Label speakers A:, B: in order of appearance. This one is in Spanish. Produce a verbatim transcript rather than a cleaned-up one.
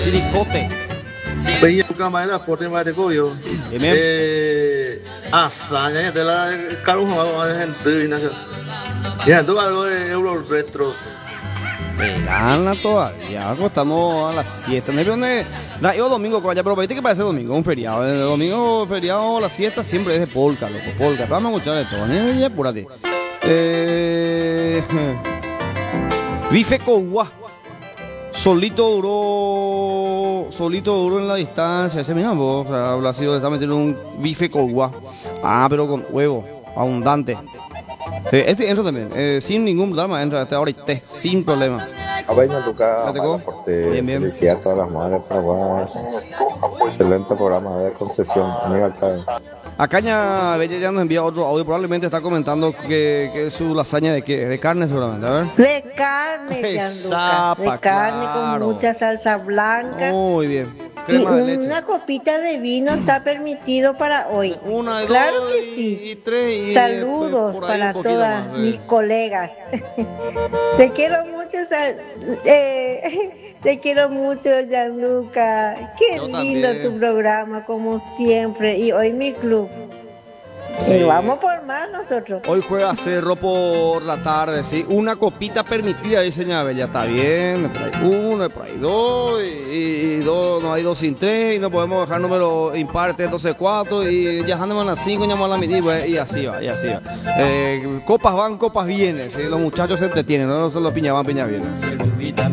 A: Chiricote.
B: Peña Camara, Porte Matecoyo. Eh, hazaña de la Carujo, Argentina. Ya, tú algo de Euro Retros.
A: Gana todavía, estamos a las siesta. No hay donde da yo domingo que vaya, pero viste que parece domingo, un feriado. El domingo feriado, la siesta siempre es de polka, loco, polka. Vamos a escuchar de todo, ¿eh? Apúrate. Eh, bife Cogua. Solito duró, solito duró en la distancia. Ese mismo, o sea, habla sido, está metiendo un bife Cogua. Ah, pero con huevo, abundante. Eh, este entra también, eh, sin ningún drama, entra este ahora y té, sin problema.
C: Apenas Lucas, bien, bien. Decía a todas las madres paraguayas. Excelente programa de concesión, amiga Chávez.
A: Acaña Bella ya nos envía otro audio, probablemente está comentando que, que es su lasaña de qué, de carne seguramente, a ver.
D: De carne, Gianluca, de carne
A: claro.
D: Con mucha salsa blanca.
A: Muy bien.
D: Y una copita de vino está permitido para hoy.
A: Una,
D: claro
A: dos,
D: que sí.
A: Y, y tres, y
D: saludos para todas más, mis colegas. Te quiero mucho, sal, eh, te quiero mucho, Gianluca. Qué Yo lindo también. Tu programa, como siempre. Y hoy mi club. Sí. Y vamos por más nosotros.
A: Hoy juega Cerro por la tarde, sí. Una copita permitida, dice Ñabel. Ya está bien. Por ahí uno, por ahí dos. Y, y dos, no hay dos sin tres. Y no podemos dejar número impares, entonces cuatro. Y ya andamos a las cinco, ya a la mitad. Y así va, y así va. Eh, copas van, copas vienen. ¿Sí? Los muchachos se entretienen, no solo piña van, piña vienen.